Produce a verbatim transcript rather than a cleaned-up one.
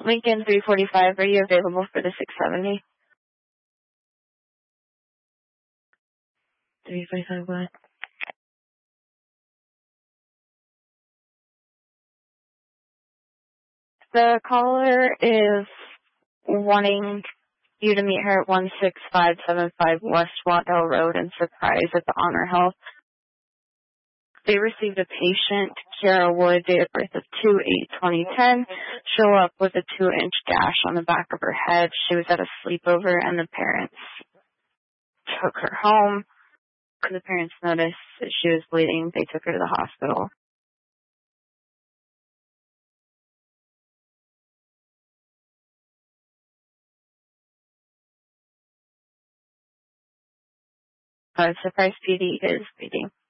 Lincoln three forty-five, are you available for the six seventy? three forty-five, what? The caller is wanting you to meet her at one six five seven five West Waddell Road in Surprise at the Honor Health. They received a patient, Kiara Wood, date of birth of two eight twenty ten, show up with a two-inch gash on the back of her head. She was at a sleepover, and the parents took her home. The parents noticed that she was bleeding. They took her to the hospital. Uh, Surprise P D is speaking.